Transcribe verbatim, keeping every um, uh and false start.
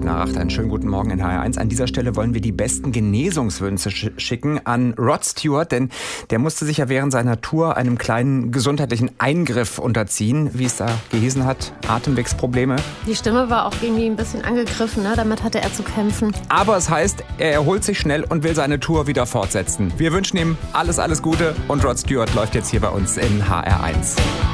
nach acht. Einen schönen guten Morgen in H R eins. An dieser Stelle wollen wir die besten Genesungswünsche sch- schicken an Rod Stewart, denn der musste sich ja während seiner Tour einem kleinen gesundheitlichen Eingriff unterziehen, wie es da gehießen hat, Atemwegsprobleme. Die Stimme war auch irgendwie ein bisschen angegriffen, ne? Damit hatte er zu kämpfen. Aber es heißt, er erholt sich schnell und will seine Tour wieder fortsetzen. Wir wünschen ihm alles, alles Gute und Rod Stewart läuft jetzt hier bei uns in H R eins.